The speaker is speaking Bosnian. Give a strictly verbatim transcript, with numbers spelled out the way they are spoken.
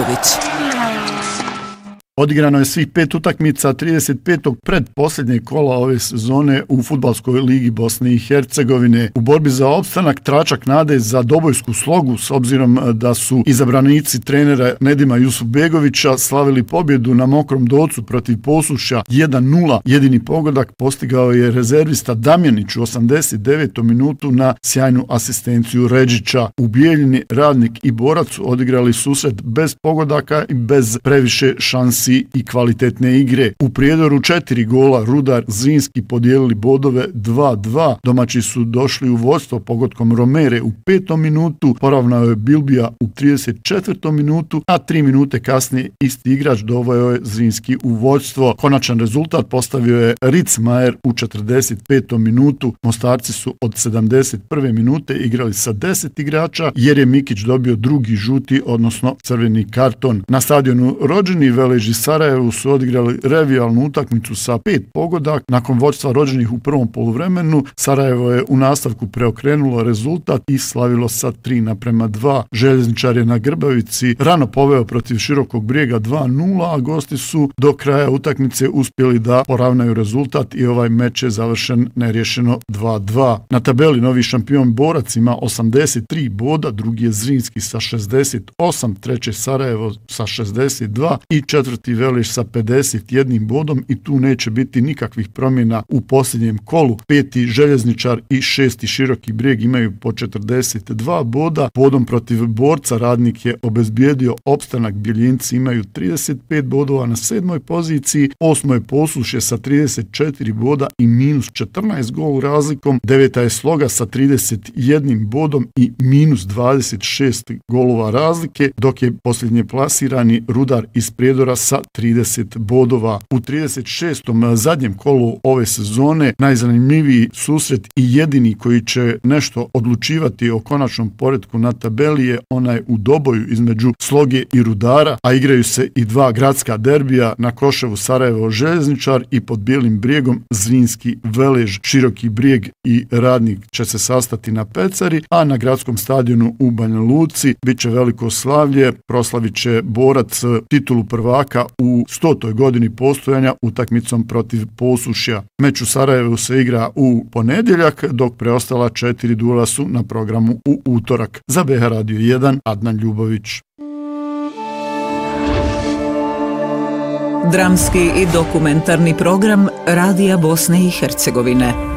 Ljubović. Odigrano je svih pet utakmica trideset petog predposljednjeg kola ove sezone u Fudbalskoj ligi Bosne i Hercegovine. U borbi za opstanak tračak nade za dobojsku slogu, s obzirom da su izabranici trenera Nedima Jusufbegovića slavili pobjedu na Mokrom Docu protiv Posušja jedan nula. Jedini pogodak postigao je rezervista Damjanić u osamdeset devetoj minutu na sjajnu asistenciju Redžića. U Bijeljini Radnik i Borac odigrali susret bez pogodaka i bez previše šansi i kvalitetne igre. U Prijedoru četiri gola Rudar Zrinski podijelili bodove dva dva. Domaći su došli u vodstvo pogodkom Romere u petom minutu, poravnao je Bilbija u trideset četvrtoj minutu, a tri minute kasnije isti igrač doveo je Zrinski u vodstvo. Konačan rezultat postavio je Ritzmajer u četrdeset petoj minutu. Mostarci su od sedamdeset prve minute igrali sa deset igrača jer je Mikić dobio drugi žuti, odnosno crveni karton. Na stadionu Rođeni Veleži Sarajevu su odigrali revijalnu utakmicu sa pet pogodak. Nakon vođstva Rođenih u prvom poluvremenu, Sarajevo je u nastavku preokrenulo rezultat i slavilo sa tri naprema dva. Željezničar je na Grbavici rano poveo protiv Širokog Brijega dva nula, a gosti su do kraja utakmice uspjeli da poravnaju rezultat i ovaj meč je završen neriješeno dva dva. Na tabeli novi šampion Borac ima osamdeset tri boda, drugi je Zrinski sa šezdeset osam, treće Sarajevo sa šezdeset dva i četvrti Veleš sa pedeset jednim bodom i tu neće biti nikakvih promjena u posljednjem kolu. Peti Željezničar i šesti Široki Brijeg imaju po četrdeset dva boda. Bodom protiv Borca Radnik je obezbijedio opstanak, Bijeljinci imaju trideset pet bodova na sedmoj poziciji, osmo je Posušje sa trideset četiri boda i minus četrnaest gol razlikom, deveta je Sloga sa trideset jednim bodom i minus dvadeset šest golova razlike, dok je posljednje plasirani Rudar iz Prijedora sa trideset bodova. U trideset šestom zadnjem kolu ove sezone najzanimljiviji susret i jedini koji će nešto odlučivati o konačnom poretku na tabeli je onaj u doboju između Sloge i Rudara, a igraju se i dva gradska derbija na Koševu Sarajevo Željezničar i pod Bijelim Brijegom Zrinski Velež. Široki Brijeg i Radnik će se sastati na Pecari, a na gradskom stadionu u Banja Luci bit će veliko slavlje, proslavit će Borac titulu prvaka u stotoj godini postojanja utakmicom protiv Posušja. Meč u Sarajevu se igra u ponedjeljak, dok preostala četiri duela su na programu u utorak. Za B H Radio jedan, Adnan Ljubović. Dramski i dokumentarni program Radija Bosne i Hercegovine.